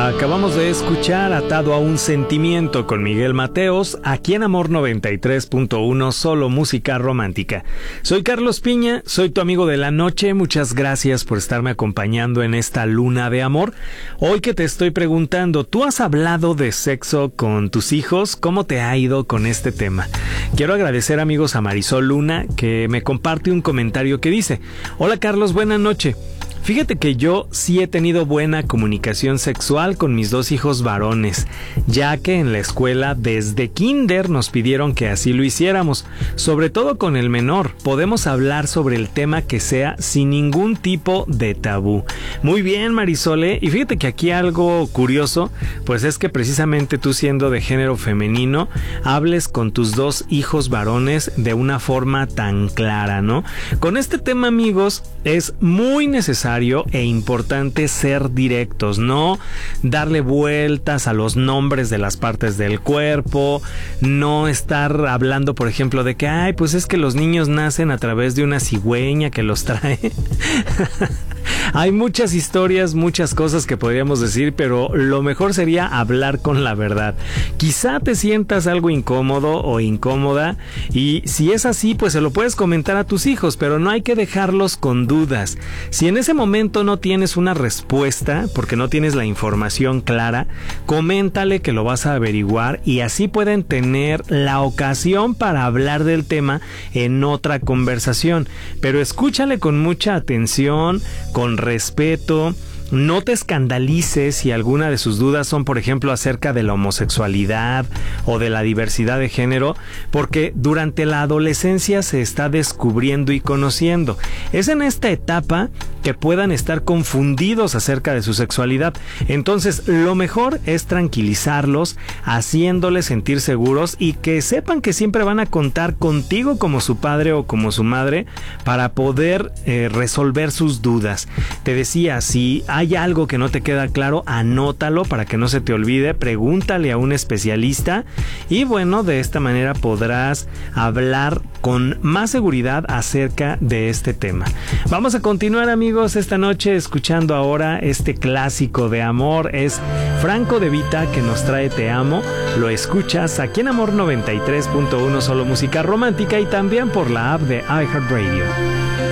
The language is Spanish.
Acabamos de escuchar Atado a un sentimiento con Miguel Mateos, aquí en Amor 93.1, solo música romántica. Soy Carlos Piña, soy tu amigo de la noche, muchas gracias por estarme acompañando en esta luna de amor. Hoy que te estoy preguntando, ¿tú has hablado de sexo con tus hijos? ¿Cómo te ha ido con este tema? Quiero agradecer, amigos, a Marisol Luna, que me comparte un comentario que dice: Hola Carlos, buena noche. Fíjate que yo sí he tenido buena comunicación sexual con mis dos hijos varones, ya que en la escuela desde kinder nos pidieron que así lo hiciéramos, sobre todo con el menor. Podemos hablar sobre el tema que sea sin ningún tipo de tabú. Muy bien, Marisol, y fíjate que aquí algo curioso, pues es que precisamente tú, siendo de género femenino, hables con tus dos hijos varones de una forma tan clara, ¿no? Con este tema, amigos, es muy necesario e importante ser directos, no darle vueltas a los nombres de las partes del cuerpo, no estar hablando, por ejemplo, de que, ay, pues es que los niños nacen a través de una cigüeña que los trae. Hay muchas historias, muchas cosas que podríamos decir, pero lo mejor sería hablar con la verdad. Quizá te sientas algo incómodo o incómoda, y si es así, pues se lo puedes comentar a tus hijos, pero no hay que dejarlos con dudas. Si en ese momento no tienes una respuesta, porque no tienes la información clara, coméntale que lo vas a averiguar y así pueden tener la ocasión para hablar del tema en otra conversación. Pero escúchale con mucha atención, con respeto. No te escandalices si alguna de sus dudas son, por ejemplo, acerca de la homosexualidad o de la diversidad de género, porque durante la adolescencia se está descubriendo y conociendo. Es en esta etapa que puedan estar confundidos acerca de su sexualidad. Entonces, lo mejor es tranquilizarlos, haciéndoles sentir seguros y que sepan que siempre van a contar contigo como su padre o como su madre para poder resolver sus dudas. Te decía, si hay algo que no te queda claro, anótalo para que no se te olvide, pregúntale a un especialista y bueno, de esta manera podrás hablar con más seguridad acerca de este tema. Vamos a continuar, amigos, esta noche escuchando ahora este clásico de amor. Es Franco De Vita, que nos trae Te Amo. Lo escuchas aquí en Amor 93.1, solo música romántica, y también por la app de iHeartRadio.